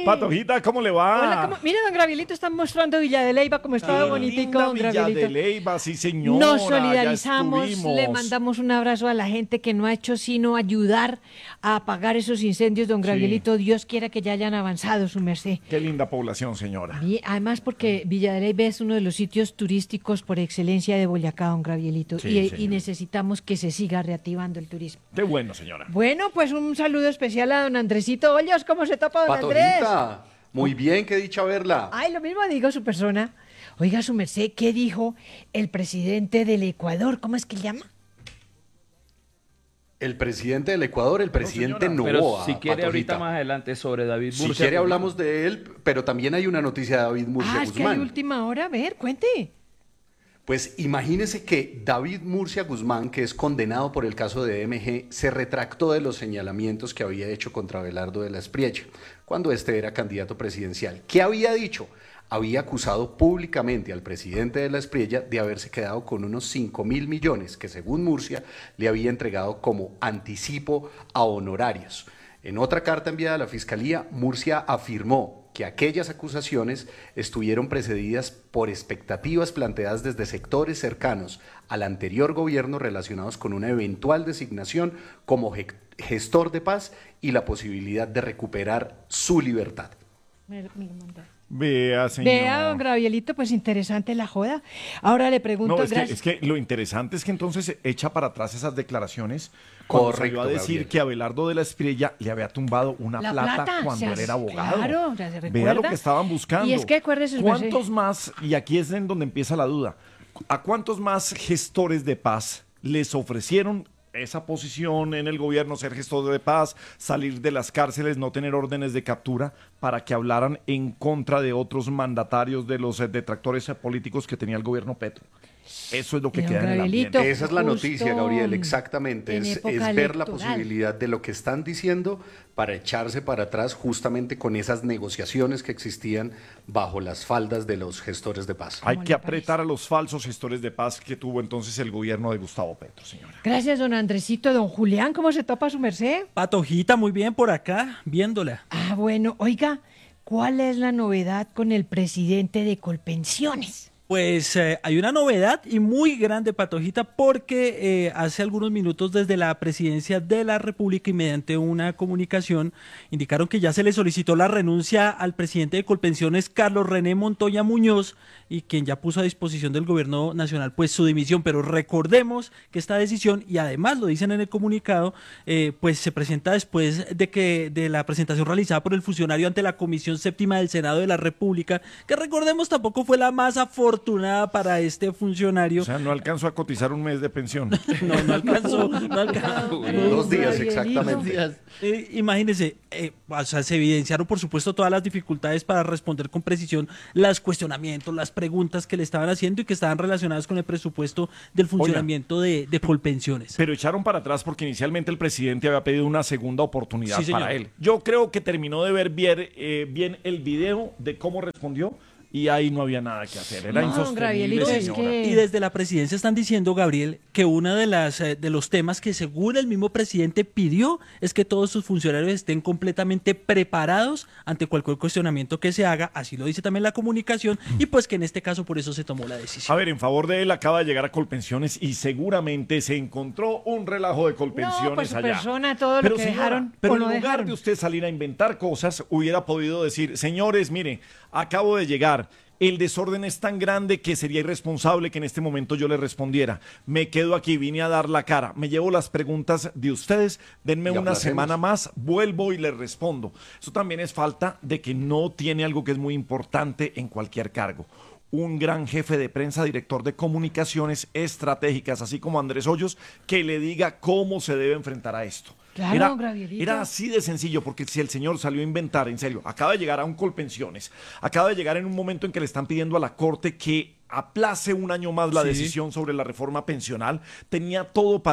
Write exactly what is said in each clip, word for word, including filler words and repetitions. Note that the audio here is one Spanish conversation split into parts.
Patojita, ¿cómo le va? Hola, ¿cómo? Mire, don Gravielito, están mostrando Villa de Leyva, como estaba Qué bonitico, linda don Villa Gravielito. de Leyva, sí señora. Nos ya solidarizamos, estuvimos. le mandamos un abrazo a la gente que no ha hecho sino ayudar a apagar esos incendios, don Gravielito. Dios quiera que ya hayan avanzado, su merced. Qué linda población, señora. Y además porque Villa de Leyva es uno de los sitios turísticos por excelencia de Boyacá, don Gravielito. Sí, y, señora. y necesitamos que se siga reactivando el turismo. Qué bueno, señora. Bueno, pues un saludo especial a don Andresito Hoyos. ¿Cómo se topa, don Andrés? Patojita, muy bien, qué dicha verla. Ay, lo mismo digo su persona. Oiga, su merced, ¿qué dijo el presidente del Ecuador? ¿Cómo es que llama? El presidente del Ecuador, el presidente señora. Pero Noboa. si quiere Patojita. ahorita más adelante sobre David Si Murcia. quiere hablamos de él, pero también hay una noticia de David Murcia Ah, es que hay Guzmán. última hora. A ver, cuente. Pues imagínese que David Murcia Guzmán, que es condenado por el caso de M G, se retractó de los señalamientos que había hecho contra Abelardo de la Espriella, cuando este era candidato presidencial. ¿Qué había dicho? Había acusado públicamente al presidente de la Espriella de haberse quedado con unos cinco mil millones que, según Murcia, le había entregado como anticipo a honorarios. En otra carta enviada a la Fiscalía, Murcia afirmó que aquellas acusaciones estuvieron precedidas por expectativas planteadas desde sectores cercanos al anterior gobierno relacionados con una eventual designación como gestor de paz y la posibilidad de recuperar su libertad. Me- me lo mandó. Vea, señor. Vea, don Gravielito, pues interesante la joda. Ahora le pregunto, No, es que, gracias. es que lo interesante es que entonces echa para atrás esas declaraciones cuando Correcto, salió a decir Gabriel. que Abelardo de la Espriella le había tumbado una La plata, plata, cuando se él hace- era abogado. claro, ya se Vea recuerda. lo que estaban buscando. Y es que acuérdese, ¿Cuántos merced. más, y aquí es en donde empieza la duda, a cuántos más gestores de paz les ofrecieron esa posición en el gobierno, ser gestor de paz, salir de las cárceles, no tener órdenes de captura, para que hablaran en contra de otros mandatarios de los eh, detractores eh, políticos que tenía el gobierno Petro? Eso es lo que Don queda en el Gabrielito, ambiente. Esa es la justo noticia, Gabriel, exactamente. en Es, época es ver la electoral. posibilidad de lo que están diciendo para echarse para atrás justamente con esas negociaciones que existían bajo las faldas de los gestores de paz. Hay ¿Cómo que le apretar a los falsos gestores de paz que tuvo entonces el gobierno de Gustavo Petro, señora. Gracias, don Andresito. Don Julián, ¿cómo se topa su merced? Patojita, muy bien por acá, viéndola. Ah, bueno, oiga, ¿cuál es la novedad con el presidente de Colpensiones? Pues eh, hay una novedad y muy grande, Patojita, porque eh, hace algunos minutos desde la Presidencia de la República y mediante una comunicación indicaron que ya se le solicitó la renuncia al presidente de Colpensiones, Carlos René Montoya Muñoz, y quien ya puso a disposición del gobierno nacional pues su dimisión. Pero recordemos que esta decisión, y además lo dicen en el comunicado, eh, pues se presenta después de que de la presentación realizada por el funcionario ante la Comisión Séptima del Senado de la República, que recordemos tampoco fue la más afortunada para este funcionario. O sea, no alcanzó a cotizar un mes de pensión. No, no alcanzó, no alcanzó. Dos días, Gabrielito. exactamente. Eh, imagínense, eh, o sea, se evidenciaron por supuesto todas las dificultades para responder con precisión los cuestionamientos, las preguntas que le estaban haciendo y que estaban relacionadas con el presupuesto del funcionamiento de, de Colpensiones. Pero echaron para atrás porque inicialmente el presidente había pedido una segunda oportunidad Sí, señor. para él. Yo creo que terminó de ver bien, eh, bien el video de cómo respondió y ahí no había nada que hacer. Era No, insostenible, Gabrielito, es señora. que- Y desde la presidencia están diciendo, Gabriel, que uno de, las, eh, de los temas que según el mismo presidente pidió es que todos sus funcionarios estén completamente preparados ante cualquier cuestionamiento que se haga, así lo dice también la comunicación, y pues que en este caso por eso se tomó la decisión. A ver, en favor de él acaba de llegar a Colpensiones y seguramente se encontró un relajo de Colpensiones No, pues su allá. persona, todo lo Pero, que señora, dejaron pero o en no lugar dejaron. de usted salir a inventar cosas, hubiera podido decir, señores, mire, acabo de llegar. El desorden es tan grande que sería irresponsable que en este momento yo le respondiera. Me quedo aquí, vine a dar la cara, me llevo las preguntas de ustedes, denme Y una aplacemos. semana más, vuelvo y les respondo. Eso también es falta de que no tiene algo que es muy importante en cualquier cargo. Un gran jefe de prensa, director de comunicaciones estratégicas, así como Andrés Hoyos, que le diga cómo se debe enfrentar a esto. Claro, era, Gabrielito. era así de sencillo, porque si el señor salió a inventar, en serio, acaba de llegar a un Colpensiones, acaba de llegar en un momento en que le están pidiendo a la Corte que aplace un año más la Sí. decisión sobre la reforma pensional, tenía todo para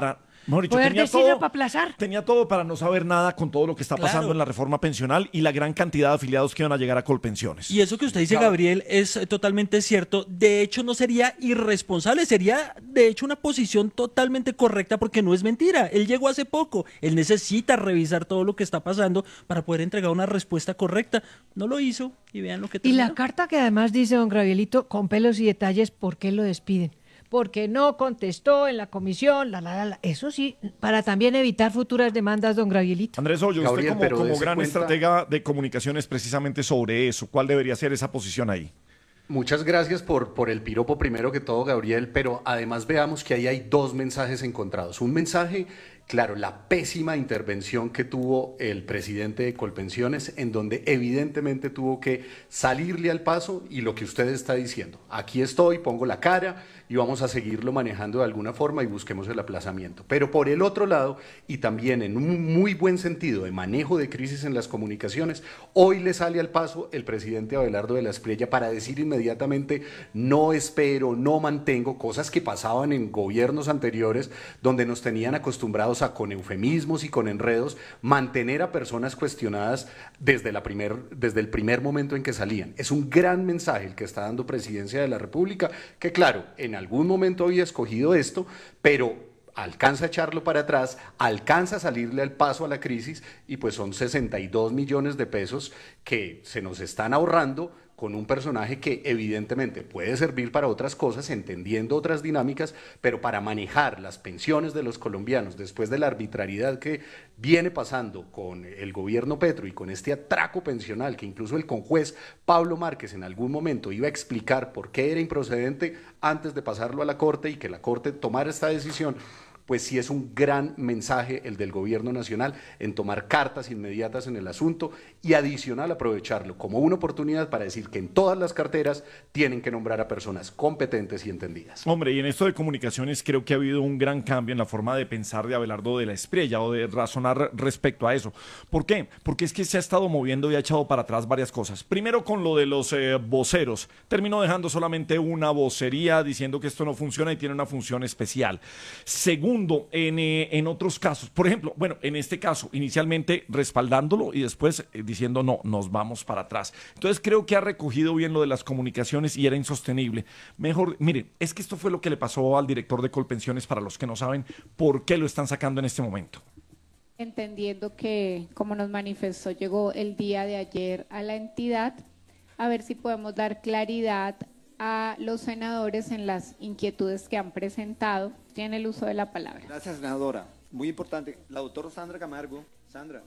Mejor dicho, Poder tenía decirlo todo, para aplazar. tenía todo para no saber nada con todo lo que está pasando Claro. en la reforma pensional y la gran cantidad de afiliados que iban a llegar a Colpensiones. Y eso que usted dice, Gabriel, es eh, totalmente cierto. De hecho, no sería irresponsable, sería de hecho una posición totalmente correcta porque no es mentira. Él llegó hace poco, él necesita revisar todo lo que está pasando para poder entregar una respuesta correcta. No lo hizo y vean lo que Y la terminó. carta que además dice don Gabrielito, con pelos y detalles, ¿por qué lo despiden? Porque no contestó en la comisión, la, la, la, la. Eso sí, para también evitar futuras demandas, don Gabrielito. Andrés Hoyos, usted Gabriel, como, pero como dese gran cuenta- estratega de comunicaciones precisamente sobre eso, ¿cuál debería ser esa posición ahí? Muchas gracias por, por el piropo primero que todo, Gabriel, pero además veamos que ahí hay dos mensajes encontrados. Un mensaje, claro, la pésima intervención que tuvo el presidente de Colpensiones, en donde evidentemente tuvo que salirle al paso y lo que usted está diciendo. Aquí estoy, pongo la cara y vamos a seguirlo manejando de alguna forma y busquemos el aplazamiento. Pero por el otro lado, y también en un muy buen sentido de manejo de crisis en las comunicaciones, hoy le sale al paso el presidente Abelardo de la Espriella para decir inmediatamente no espero, no mantengo, cosas que pasaban en gobiernos anteriores donde nos tenían acostumbrados a, con eufemismos y con enredos, mantener a personas cuestionadas desde, la primer, desde el primer momento en que salían. Es un gran mensaje el que está dando Presidencia de la República, que claro, en algún momento había escogido esto, pero alcanza a echarlo para atrás, alcanza a salirle al paso a la crisis y pues son sesenta y dos millones de pesos que se nos están ahorrando con un personaje que evidentemente puede servir para otras cosas, entendiendo otras dinámicas, pero para manejar las pensiones de los colombianos después de la arbitrariedad que viene pasando con el gobierno Petro y con este atraco pensional que incluso el conjuez Pablo Márquez en algún momento iba a explicar por qué era improcedente antes de pasarlo a la Corte y que la Corte tomara esta decisión, pues sí es un gran mensaje el del gobierno nacional en tomar cartas inmediatas en el asunto y adicional aprovecharlo como una oportunidad para decir que en todas las carteras tienen que nombrar a personas competentes y entendidas. Hombre, y en esto de comunicaciones creo que ha habido un gran cambio en la forma de pensar de Abelardo de la Espriella o de razonar respecto a eso. ¿Por qué? Porque es que se ha estado moviendo y ha echado para atrás varias cosas. Primero con lo de los eh, voceros. Terminó dejando solamente una vocería diciendo que esto no funciona y tiene una función especial. Segundo, en, eh, en otros casos, por ejemplo, bueno, en este caso, inicialmente respaldándolo y después eh, diciendo no, nos vamos para atrás. Entonces creo que ha recogido bien lo de las comunicaciones y era insostenible. Mejor, mire, es que esto fue lo que le pasó al director de Colpensiones, para los que no saben por qué lo están sacando en este momento. Entendiendo que, como nos manifestó, llegó el día de ayer a la entidad, a ver si podemos dar claridad a los senadores en las inquietudes que han presentado. Tiene el uso de la palabra. Gracias, senadora. Muy importante. La doctora Sandra Camargo. Sandra,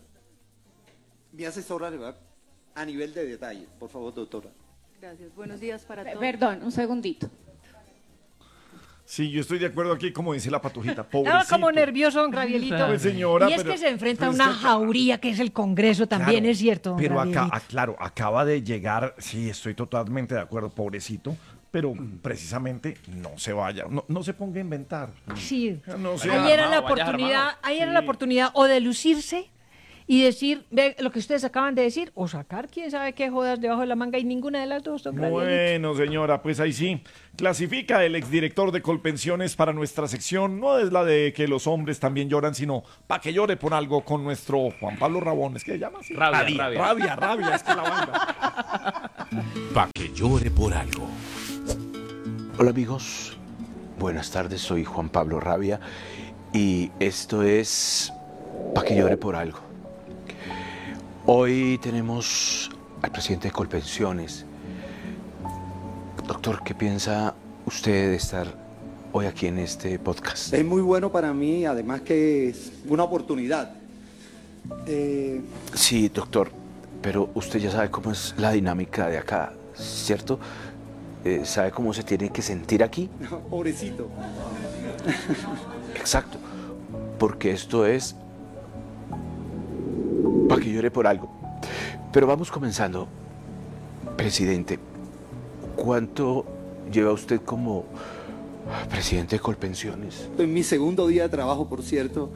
mi asesora le va a nivel de detalle. Por favor, doctora. Gracias. Buenos días para todos. Perdón, un segundito. Sí, yo estoy de acuerdo aquí, como dice la patujita, pobrecito. Estaba como nervioso, don Gabrielito. Pues, señora, y es pero- que se enfrenta a pero es una que- jauría que es el Congreso también, Claro, es cierto, don pero acá, Gabrielito. ah, claro, acaba de llegar, sí, estoy totalmente de acuerdo, pobrecito, pero precisamente no se vaya, no, no se ponga a inventar. Sí. No sea Ahí era la armado, vaya oportunidad, armado. ahí era la oportunidad o de lucirse y decir, ve lo que ustedes acaban de decir, o sacar quién sabe qué jodas debajo de la manga y ninguna de las dos, don Gabrielito. Bueno, señora, pues ahí sí. Clasifica el exdirector de Colpensiones para nuestra sección. No es la de que los hombres también lloran, sino para que llore por algo con nuestro Juan Pablo Rabón. ¿Es que se llama así? Rabia, rabia. Rabia, rabia, es que la banda. Pa' que llore por algo. Hola amigos, buenas tardes, soy Juan Pablo Rabia y esto es Pa' que llore por algo. Hoy tenemos al presidente de Colpensiones. Doctor, ¿qué piensa usted de estar hoy aquí en este podcast? Es muy bueno para mí, además que es una oportunidad. Eh, Sí, doctor, pero usted ya sabe cómo es la dinámica de acá, ¿cierto? Eh, ¿Sabe cómo se tiene que sentir aquí? pobrecito. Exacto, porque esto es para que llore por algo. Pero vamos comenzando. Presidente, ¿cuánto lleva usted como presidente de Colpensiones? En mi segundo día de trabajo, por cierto.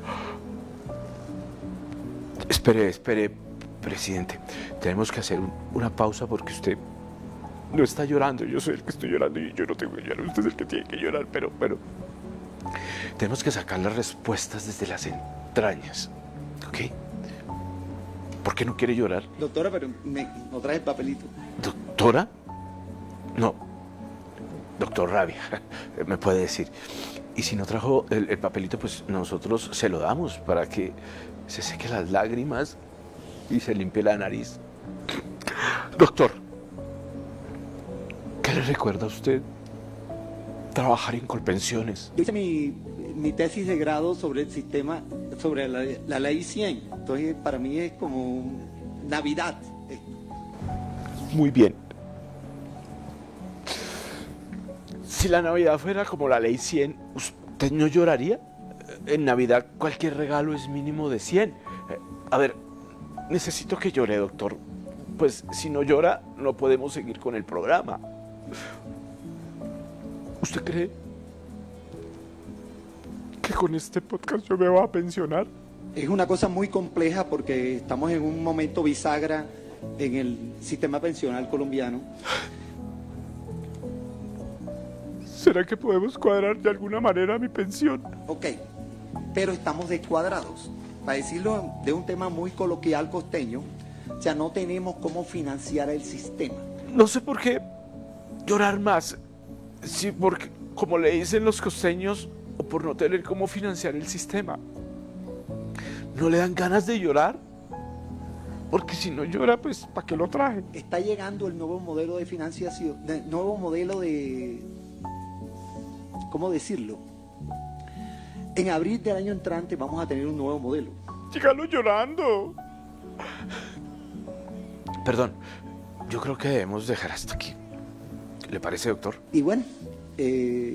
Espere, espere, presidente. Tenemos que hacer un- una pausa porque usted no está llorando. Yo soy el que estoy llorando y yo no tengo que llorar. Usted es el que tiene que llorar, pero, pero... Tenemos que sacar las respuestas desde las entrañas, ¿ok? ¿Por qué no quiere llorar? Doctora, pero me, no traje el papelito. ¿Doctora? No. Doctor Rabia, me puede decir. Y si no trajo el, el papelito, pues nosotros se lo damos para que se seque las lágrimas y se limpie la nariz. Doctor, ¿qué le recuerda a usted trabajar en Colpensiones? Yo hice mi, mi tesis de grado sobre el sistema, sobre la, la ley cien. Entonces, para mí es como Navidad. Muy bien. Si la Navidad fuera como la ley cien, ¿usted no lloraría? En Navidad cualquier regalo es mínimo de cien. A ver, necesito que llore, doctor. Pues si no llora, no podemos seguir con el programa. ¿Usted cree que con este podcast yo me voy a pensionar? Es una cosa muy compleja porque estamos en un momento bisagra en el sistema pensional colombiano. ¿Será que podemos cuadrar de alguna manera mi pensión? Ok, pero estamos descuadrados. Para decirlo de un tema muy coloquial costeño, o sea, no tenemos cómo financiar el sistema. No sé por qué llorar más. Sí, porque, como le dicen los costeños, o por no tener cómo financiar el sistema. ¿No le dan ganas de llorar? Porque si no llora, pues, ¿para qué lo traje? Está llegando el nuevo modelo de financiación, el nuevo modelo de... ¿Cómo decirlo? En abril del año entrante vamos a tener un nuevo modelo. Sígalo llorando. Perdón, yo creo que debemos dejar hasta aquí. ¿Le parece, doctor? Y bueno, eh,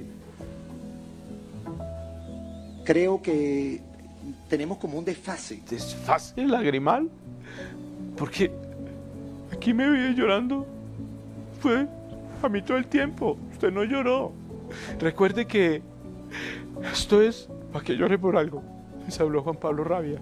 creo que tenemos como un desfase. ¿Desfase lagrimal? Porque aquí me vi llorando. Fue a mí todo el tiempo. Usted no lloró. Recuerde que esto es para que llore por algo. Les habló Juan Pablo Rabia.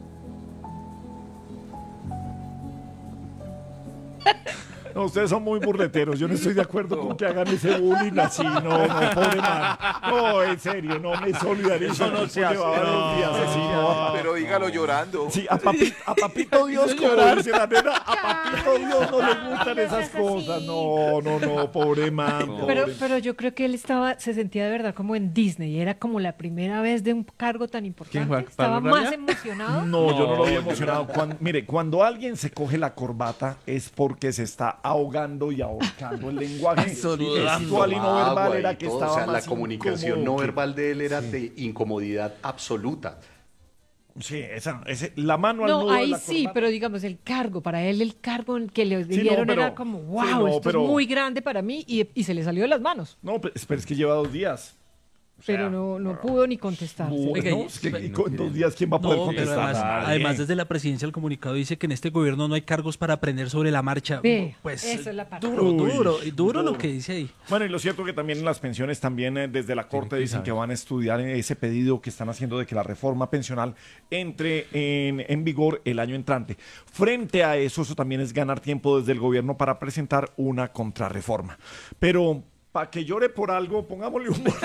No, ustedes son muy burleteros. Yo no estoy de acuerdo no. con que hagan ese bullying así. No, no, pobre man. No, en serio, no me solidarizo. Eso no se hace. No, días así, no. Pero dígalo llorando. Sí, a, papi, a Papito Dios, como dice la nena, a Papito Dios no le gustan esas cosas. No, no, no, pobre man. No. Pobre. Pero, pero yo creo que él estaba, se sentía de verdad como en Disney. Era como la primera vez de un cargo tan importante. Juan, estaba Rabia? más emocionado. No, no, yo no lo vi emocionado. Cuando, mire, cuando alguien se coge la corbata es porque se está ahogando y ahorcando el lenguaje gestual y no verbal era que todo, estaba o sea, más la comunicación no que... verbal de él era sí. de incomodidad absoluta. Sí, esa, ese, la mano al no, nudo ahí de la sí, corbata. pero digamos el cargo, para él el cargo que le Sí, dieron no, pero- era como, wow, sí, no, esto pero- es muy grande para mí y, y se le salió de las manos. No, pero, pero es que lleva dos días. O sea, Pero no, no pudo ni contestar. no, Oiga, no, y- es que pero- y con dos días quién va a poder No, pero contestar. además, Nadie. además desde la presidencia el comunicado dice que en este gobierno no hay cargos para aprender sobre la marcha. Ve, Pues esa es la parte. duro, Uy, duro, y duro lo duro. que dice ahí. Bueno, y lo cierto que también en las pensiones, también eh, desde la Corte que dicen saber. que van a estudiar ese pedido que están haciendo de que la reforma pensional entre en, en vigor el año entrante. Frente a eso, eso también es ganar tiempo desde el gobierno para presentar una contrarreforma. Pero para que llore por algo, pongámosle humor.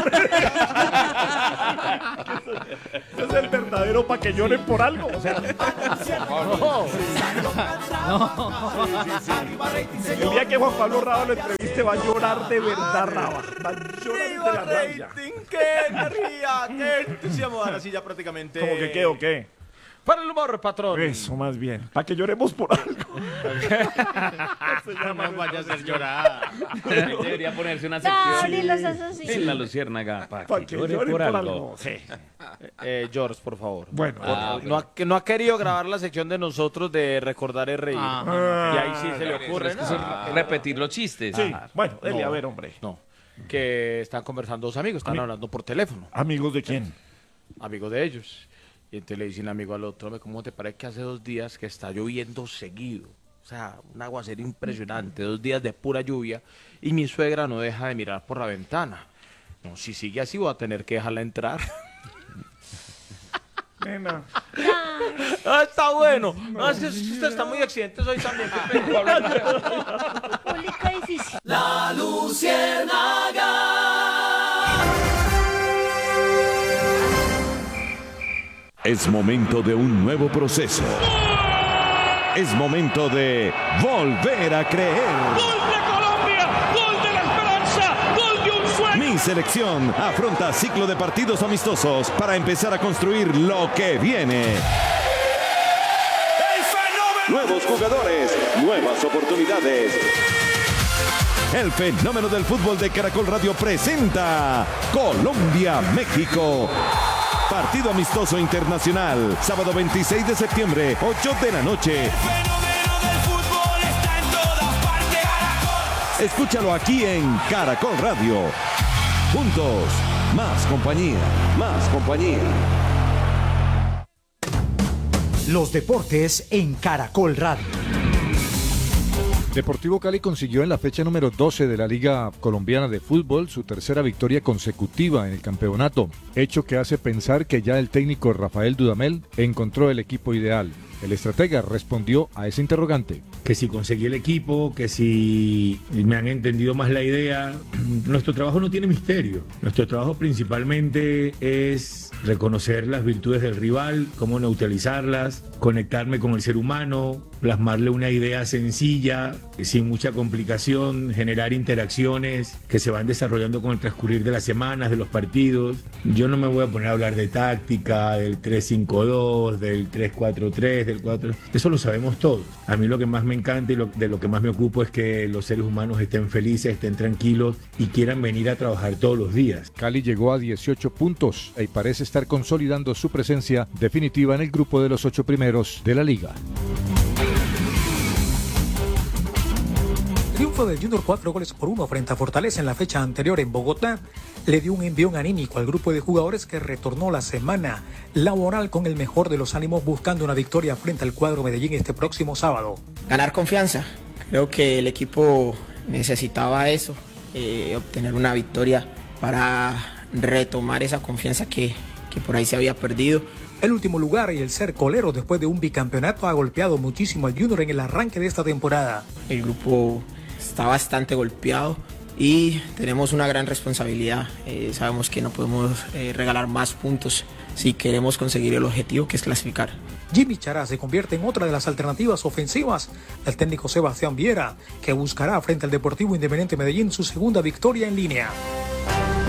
Ese es el verdadero para que llore por algo. O sea, No. el día que Juan Pablo Raba lo entreviste va a llorar de verdad, Raba. Va a llorar de la rabia. ¡Qué energía! ¡Qué entusiasmo! Ahora sí ya prácticamente... ¿Cómo que qué o qué? Para el humor, patrón. Eso, más bien. Para que lloremos por algo. No me vaya a hacer llorar. Debería ponerse una sección. No, ni los asesinos. En la luciérnaga. Para Pa' que, que llore, llore por, por algo. algo, sí. Eh, George, por favor. Bueno, Ah, bueno. no, ha, que no ha querido grabar la sección de nosotros de recordar es reír. Ah, y ahí sí se le ocurre Es que eso es ah, repetir los chistes. Sí, bueno, Eli, No. a ver, hombre. No. Que están conversando dos amigos, están Ami- hablando por teléfono. ¿Amigos de quién? Amigos de ellos. Y entonces le dice un amigo al otro, "Hombre, ¿cómo te parece que hace dos días que está lloviendo seguido? O sea, un aguacero impresionante, dos días de pura lluvia, y mi suegra no deja de mirar por la ventana. No, si sigue así voy a tener que dejarla entrar." Nena. Ah, está bueno. No, es que usted está muy accidente hoy también. qué pena. Público difícil. La Luciérnaga. Es momento de un nuevo proceso. Es momento de volver a creer. ¡Gol de Colombia! ¡Gol de la esperanza! ¡Gol de un sueño! Mi selección afronta ciclo de partidos amistosos para empezar a construir lo que viene. Nuevos jugadores, nuevas oportunidades. El fenómeno del fútbol de Caracol Radio presenta Colombia-México. Partido amistoso internacional, sábado veintiséis de septiembre, ocho de la noche. El fenómeno del fútbol está en todas partes. Caracol. Escúchalo aquí en Caracol Radio. Juntos, más compañía, más compañía. Los deportes en Caracol Radio. Deportivo Cali consiguió en la fecha número doce de la Liga Colombiana de Fútbol su tercera victoria consecutiva en el campeonato, hecho que hace pensar que ya el técnico Rafael Dudamel encontró el equipo ideal. El estratega respondió a ese interrogante. Que si conseguí el equipo, que si me han entendido más la idea. Nuestro trabajo no tiene misterio. Nuestro trabajo principalmente es reconocer las virtudes del rival, cómo neutralizarlas, conectarme con el ser humano, plasmarle una idea sencilla, sin mucha complicación, generar interacciones que se van desarrollando con el transcurrir de las semanas, de los partidos. Yo no me voy a poner a hablar de táctica, del tres cinco dos, del tres cuatro tres, del cuatro... Eso lo sabemos todos. A mí lo que más me encanta y lo, de lo que más me ocupo es que los seres humanos estén felices, estén tranquilos y quieran venir a trabajar todos los días. Cali llegó a dieciocho puntos y parece estar consolidando su presencia definitiva en el grupo de los ocho primeros de la liga. Triunfo del Junior cuatro goles por uno frente a Fortaleza en la fecha anterior en Bogotá le dio un envión anímico al grupo de jugadores que retornó la semana laboral con el mejor de los ánimos buscando una victoria frente al cuadro Medellín este próximo sábado. Ganar confianza, creo que el equipo necesitaba eso, eh, obtener una victoria para retomar esa confianza que, que por ahí se había perdido. El último lugar y el ser colero después de un bicampeonato ha golpeado muchísimo al Junior en el arranque de esta temporada. El grupo está bastante golpeado y tenemos una gran responsabilidad. Eh, sabemos que no podemos eh, regalar más puntos si queremos conseguir el objetivo, que es clasificar. Jimmy Chará se convierte en otra de las alternativas ofensivas del técnico Sebastián Viera, que buscará frente al Deportivo Independiente Medellín su segunda victoria en línea.